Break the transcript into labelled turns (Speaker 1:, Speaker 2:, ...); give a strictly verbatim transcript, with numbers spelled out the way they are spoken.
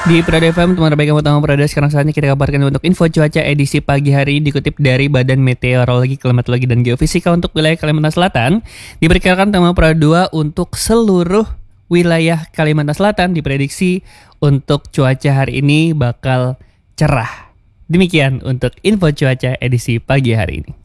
Speaker 1: Di Prada F M, teman terbaik yang utama Prada. Sekarang saatnya kita kabarkan untuk info cuaca edisi pagi hari ini dikutip dari Badan Meteorologi, Klimatologi, dan Geofisika untuk wilayah Kalimantan Selatan. Diperkirakan tema Prada dua untuk seluruh wilayah Kalimantan Selatan. Diprediksi untuk cuaca hari ini bakal cerah. Demikian untuk info cuaca edisi pagi hari ini.